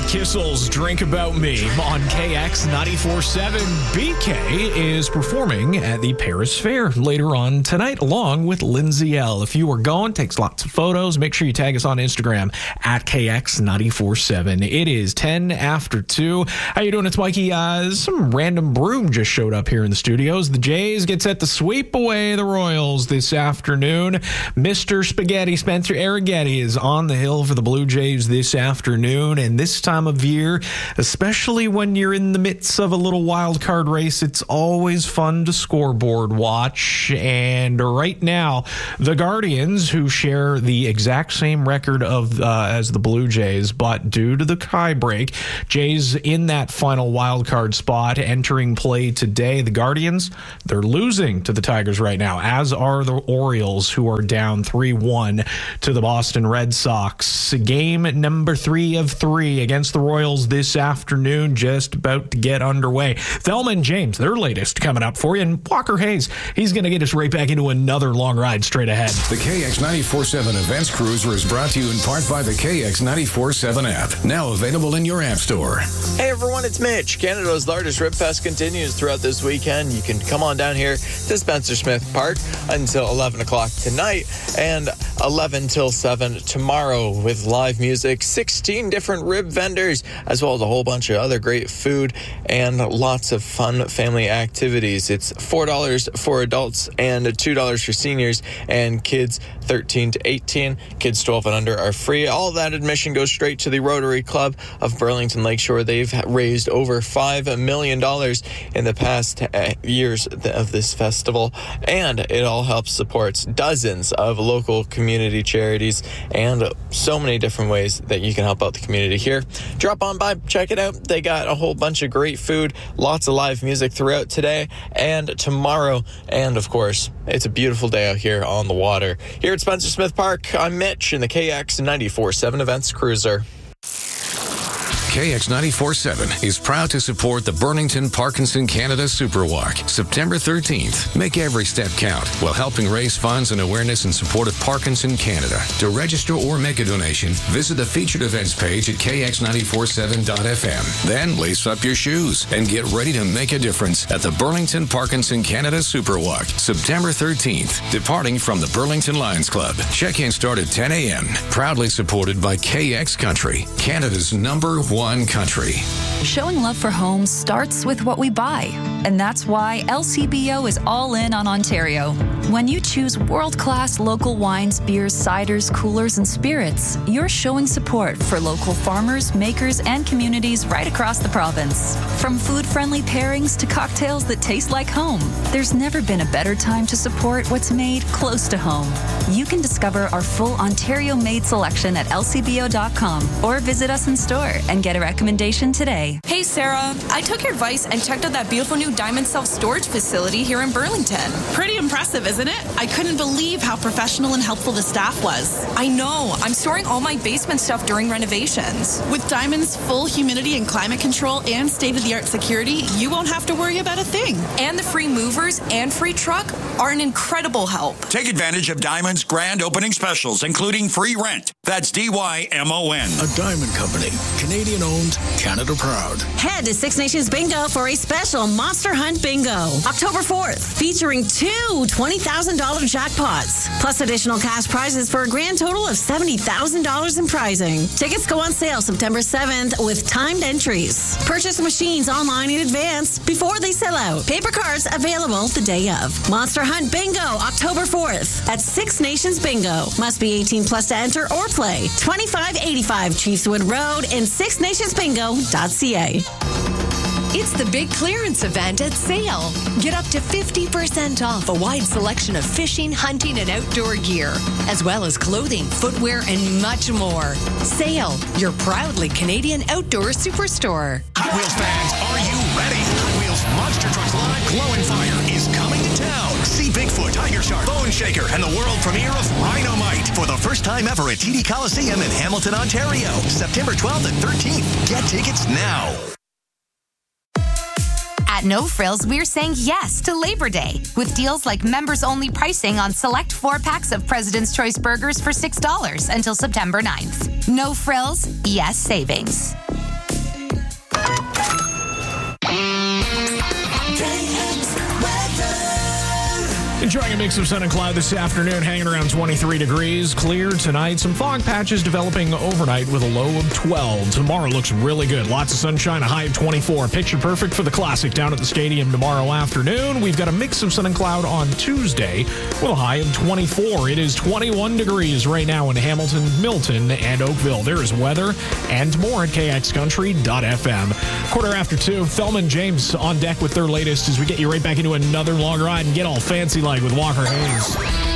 Kissel's Drink About Me on KX 94.7. BK is performing at the Paris Fair later on tonight, along with Lindsay L. If you are going, takes lots of photos. Make sure you tag us on Instagram at KX 94.7. It is 10 after 2. How you doing? It's Mikey. Some random broom just showed up here in the studios. The Jays get set to sweep away the Royals this afternoon. Mr. Spaghetti, Spencer Arrighetti, is on the hill for the Blue Jays this afternoon, and this time of year, especially when you're in the midst of a little wild card race, it's always fun to scoreboard watch. And right now, the Guardians, who share the exact same record of as the Blue Jays, but due to the tie break, Jays in that final wild card spot entering play today. The Guardians, they're losing to the Tigers right now, as are the Orioles, who are down 3-1 to the Boston Red Sox. Game number 3 of 3 against the Royals this afternoon, just about to get underway. Thelma and James, their latest, coming up for you. And Walker Hayes, he's going to get us right back into another long ride straight ahead. The KX 94.7 Events Cruiser is brought to you in part by the KX 94.7 app, now available in your app store. Hey everyone, it's Mitch. Canada's largest Rib Fest continues throughout this weekend. You can come on down here to Spencer Smith Park until 11 o'clock tonight and 11 till 7 tomorrow with live music, 16 different rib vendors, as well as a whole bunch of other great food and lots of fun family activities. It's $4 for adults and $2 for seniors and kids 13 to 18. Kids 12 and under are free. All of that admission goes straight to the Rotary Club of Burlington Lakeshore. They've raised over $5 million in the past years of this festival, and it all helps supports dozens of local community charities and so many different ways that you can help out the community here. Drop on by, check it out. They got a whole bunch of great food, lots of live music throughout today and tomorrow, and of course, it's a beautiful day out here on the water. Here at Spencer Smith Park, I'm Mitch in the KX 94.7 Events Cruiser. KX 94.7 is proud to support the Burlington Parkinson Canada Superwalk, September 13th. Make every step count while helping raise funds and awareness in support of Parkinson Canada. To register or make a donation, visit the featured events page at kx947.fm. Then lace up your shoes and get ready to make a difference at the Burlington Parkinson Canada Superwalk, September 13th, departing from the Burlington Lions Club. Check-in start at 10 a.m. Proudly supported by KX Country, Canada's #1 country. Showing love for homes starts with what we buy, and that's why LCBO is all in on Ontario. When you choose world-class local wines, beers, ciders, coolers, and spirits, you're showing support for local farmers, makers, and communities right across the province. From food-friendly pairings to cocktails that taste like home, there's never been a better time to support what's made close to home. You can discover our full Ontario-made selection at lcbo.com or visit us in store and get a recommendation today. Hey Sarah, I took your advice and checked out that beautiful new Diamond self-storage facility here in Burlington. Pretty impressive, isn't it? I couldn't believe how professional and helpful the staff was. I know. I'm storing all my basement stuff during renovations. With Diamond's full humidity and climate control and state-of-the-art security, you won't have to worry about a thing. And the free movers and free truck are an incredible help. Take advantage of Diamond's grand opening specials, including free rent. That's DYMON. A Diamond Company. Canadian owned, Canada proud. Head to Six Nations Bingo for a special Monster Hunt Bingo, October 4th, featuring 2 $20,000 jackpots, plus additional cash prizes for a grand total of $70,000 in prizing. Tickets go on sale September 7th with timed entries. Purchase machines online in advance before they sell out. Paper cards available the day of. Monster Hunt Bingo, October 4th at Six Nations Bingo. Must be 18 plus to enter or play. 2585 Chiefswood Road and sixnationsbingo.ca. It's the big clearance event at Sale. Get up to 50% off a wide selection of fishing, hunting, and outdoor gear, as well as clothing, footwear, and much more. Sale, your proudly Canadian outdoor superstore. Hot Wheels fans, are you ready? Hot Wheels Monster Truck Live Glow and Fire is coming to town. See Bigfoot, Tiger Shark, Bone Shaker, and the world premiere of Rhinomite for the first time ever at TD Coliseum in Hamilton, Ontario, September 12th and 13th. Get tickets now. At No Frills, we're saying yes to Labor Day with deals like members-only pricing on select 4-packs of President's Choice burgers for $6 until September 9th. No Frills, yes savings. Enjoying a mix of sun and cloud this afternoon, hanging around 23 degrees. Clear tonight. Some fog patches developing overnight with a low of 12. Tomorrow looks really good. Lots of sunshine, a high of 24. Picture perfect for the Classic down at the stadium tomorrow afternoon. We've got a mix of sun and cloud on Tuesday with a high of 24. It is 21 degrees right now in Hamilton, Milton, and Oakville. There is weather and more at kxcountry.fm. 2:15, Thelma and James on deck with their latest as we get you right back into another long ride and get all fancy like with Walker Hayes.